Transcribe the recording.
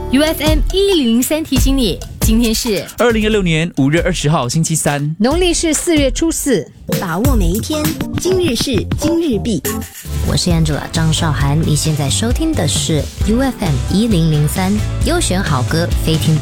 UFM 1003提醒你，今天是 2016年5月20号星期三， 农历是4月初4， 把握每一天，今日事今日毕。 我是 Angela 张韶涵，你现在收听的是 UFM 1003优选好歌，非听